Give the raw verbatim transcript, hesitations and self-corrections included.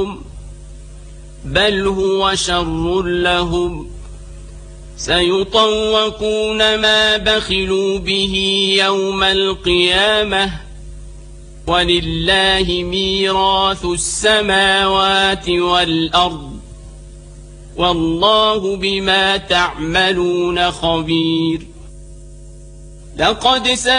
بل هو شر لهم سيطوقون ما بخلوا به يوم القيامة ولله ميراث السماوات والأرض والله بما تعملون خبير. لقد